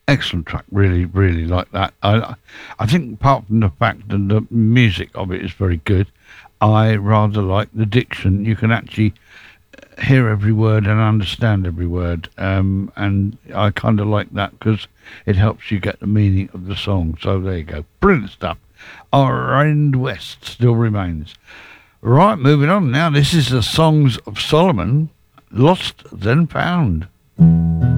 Excellent track, really, really like that. I think apart from the fact that the music of it is very good, I rather like the diction. You can actually hear every word and understand every word, and I kind of like that because it helps you get the meaning of the song. So there you go, brilliant stuff. Our End West still remains. Right, moving on now. This is the Songs of Solomon, Lost Then Found.